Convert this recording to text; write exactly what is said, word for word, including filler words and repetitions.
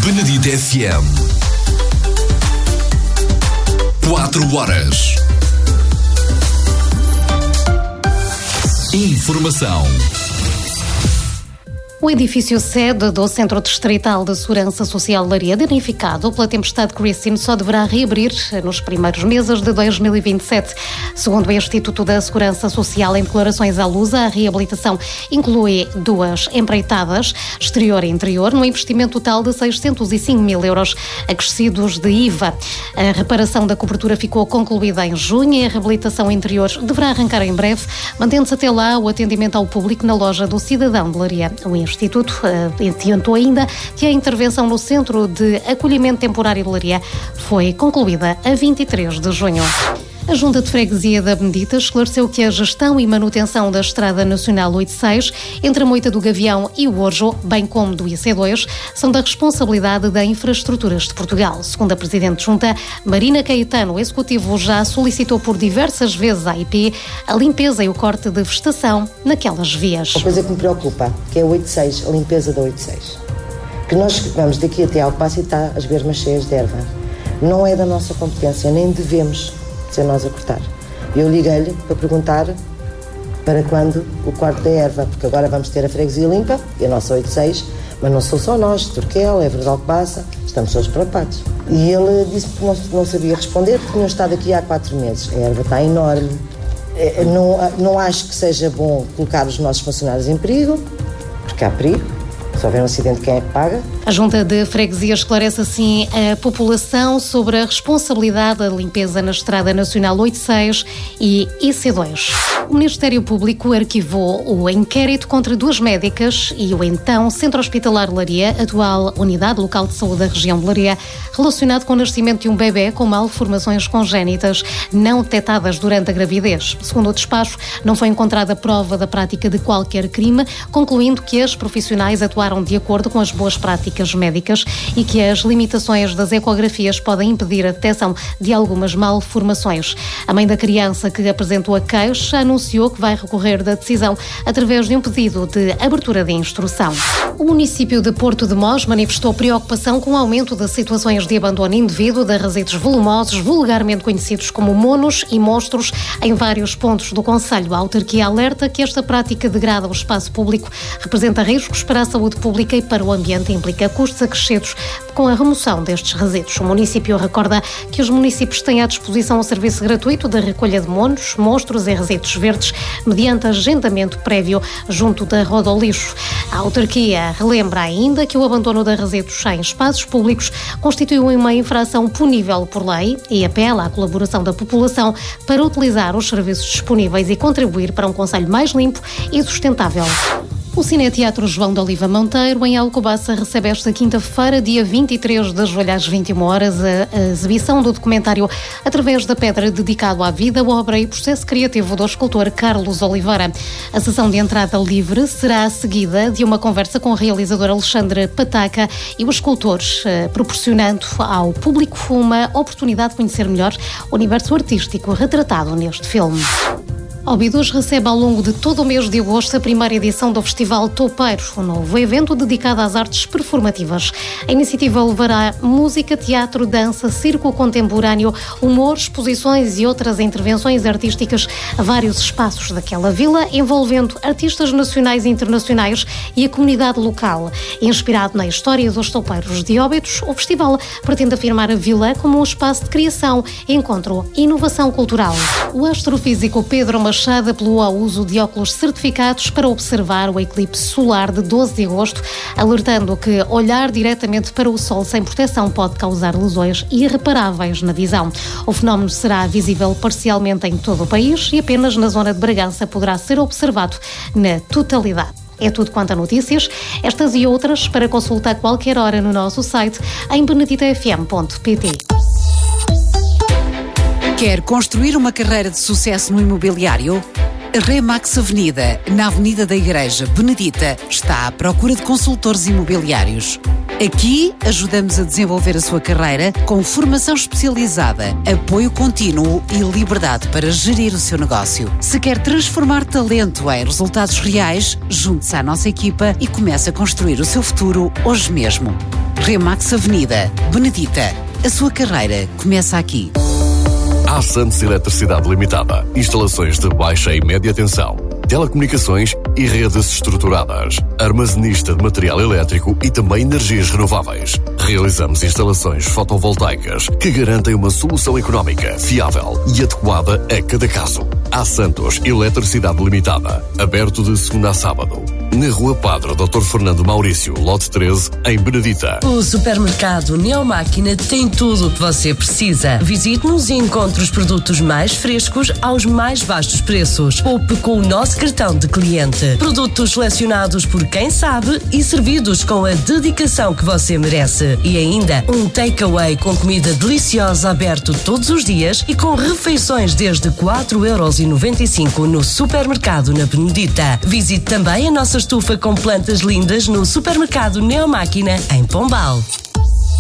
Benedita F M. Quatro horas. Informação. O edifício sede do Centro Distrital de Segurança Social de Leiria, danificado pela tempestade Christine, só deverá reabrir nos primeiros meses de dois mil e vinte e sete. Segundo o Instituto da Segurança Social, em declarações à Lusa, a reabilitação inclui duas empreitadas, exterior e interior, num investimento total de seiscentos e cinco mil euros, acrescidos de I V A. A reparação da cobertura ficou concluída em junho e a reabilitação interior deverá arrancar em breve, mantendo-se até lá o atendimento ao público na loja do Cidadão de Leiria. O Instituto adiantou ainda que a intervenção no Centro de Acolhimento Temporário de Leiria foi concluída a vinte e três de junho. A Junta de Freguesia da Benedita esclareceu que a gestão e manutenção da Estrada Nacional oitenta e seis, entre a Moita do Gavião e o Orjo, bem como do I C dois, são da responsabilidade da Infraestruturas de Portugal. Segundo a Presidente de Junta, Marina Caetano, o Executivo já solicitou por diversas vezes à I P a limpeza e o corte de vegetação naquelas vias. Uma coisa que me preocupa, que é a oitenta e seis, a limpeza da oitenta e seis. Que nós vamos daqui até ao passo e está as bermas cheias de erva. Não é da nossa competência, nem devemos ser nós a cortar. Eu liguei-lhe para perguntar para quando o corte da erva, porque agora vamos ter a freguesia limpa e a nossa oitenta e seis, mas não sou só nós, Turquel, Évora de Alcobaça, estamos todos preocupados. E ele disse que não, não sabia responder, porque tinham estado aqui há quatro meses. A erva está enorme. Não, não acho que seja bom colocar os nossos funcionários em perigo, porque há perigo. Se houver um acidente, quem é que paga? A Junta de Freguesia esclarece assim a população sobre a responsabilidade da limpeza na Estrada Nacional oitenta e seis e I C dois. O Ministério Público arquivou o inquérito contra duas médicas e o então Centro Hospitalar de Leiria, atual Unidade Local de Saúde da região de Leiria, relacionado com o nascimento de um bebê com malformações congénitas não detectadas durante a gravidez. Segundo o despacho, não foi encontrada prova da prática de qualquer crime, concluindo que as profissionais atuaram de acordo com as boas práticas médicas e que as limitações das ecografias podem impedir a detecção de algumas malformações. A mãe da criança que apresentou a queixa anunciou que vai recorrer da decisão através de um pedido de abertura de instrução. O município de Porto de Mós manifestou preocupação com o aumento das situações de abandono indevido de resíduos volumosos, vulgarmente conhecidos como monos e monstros, em vários pontos do concelho. A autarquia alerta que esta prática degrada o espaço público, representa riscos para a saúde pública e para o ambiente, implica custos acrescidos com a remoção destes resíduos. O município recorda que os municípios têm à disposição o serviço gratuito de recolha de monos, monstros e resíduos verdes, mediante agendamento prévio junto da Rodolixo. A autarquia relembra ainda que o abandono de resíduos em espaços públicos constitui uma infração punível por lei e apela à colaboração da população para utilizar os serviços disponíveis e contribuir para um concelho mais limpo e sustentável. O Cineteatro João de Oliva Monteiro, em Alcobaça, recebe esta quinta-feira, dia vinte e três de julho, às vinte e uma horas, a exibição do documentário Através da Pedra, dedicado à vida, obra e processo criativo do escultor Carlos Oliveira. A sessão de entrada livre será seguida de uma conversa com o realizador Alexandre Pataca e os escultores, proporcionando ao público uma oportunidade de conhecer melhor o universo artístico retratado neste filme. Óbidos recebe ao longo de todo o mês de agosto a primeira edição do Festival Toupeiro, um novo evento dedicado às artes performativas. A iniciativa levará música, teatro, dança, circo contemporâneo, humor, exposições e outras intervenções artísticas a vários espaços daquela vila, envolvendo artistas nacionais e internacionais e a comunidade local. Inspirado na história dos toupeiros de Óbidos, o festival pretende afirmar a vila como um espaço de criação, encontro e inovação cultural. O astrofísico Pedro Machado apelou ao uso de óculos certificados para observar o eclipse solar de doze de agosto, alertando que olhar diretamente para o Sol sem proteção pode causar lesões irreparáveis na visão. O fenómeno será visível parcialmente em todo o país e apenas na zona de Bragança poderá ser observado na totalidade. É tudo quanto a notícias, estas e outras para consultar a qualquer hora no nosso site em benedita f m ponto p t. Quer construir uma carreira de sucesso no imobiliário? A Remax Avenida, na Avenida da Igreja Benedita, está à procura de consultores imobiliários. Aqui ajudamos a desenvolver a sua carreira com formação especializada, apoio contínuo e liberdade para gerir o seu negócio. Se quer transformar talento em resultados reais, junte-se à nossa equipa e comece a construir o seu futuro hoje mesmo. Remax Avenida, Benedita. A sua carreira começa aqui. A Santos Eletricidade Limitada. Instalações de baixa e média tensão, telecomunicações e redes estruturadas. Armazenista de material elétrico e também energias renováveis. Realizamos instalações fotovoltaicas que garantem uma solução económica, fiável e adequada a cada caso. A Santos Eletricidade Limitada. Aberto de segunda a sábado. Na Rua Padre doutor Fernando Maurício, lote treze, em Benedita. O supermercado Neomáquina tem tudo o que você precisa. Visite-nos e encontre os produtos mais frescos aos mais baixos preços. Poupe com o nosso cartão de cliente. Produtos selecionados por quem sabe e servidos com a dedicação que você merece. E ainda um takeaway com comida deliciosa aberto todos os dias e com refeições desde quatro euros e noventa e cinco no supermercado na Benedita. Visite também a nossa estufa com plantas lindas no supermercado Neomáquina em Pombal.